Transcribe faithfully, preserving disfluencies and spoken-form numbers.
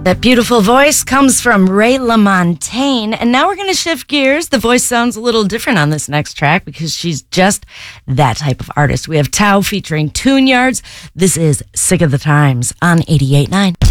That beautiful voice comes from Ray LaMontagne. And now we're going to shift gears. The voice sounds a little different on this next track because she's just that type of artist. We have Tao featuring Tune Yards. This is Sick of the Times on eighty-eight point nine.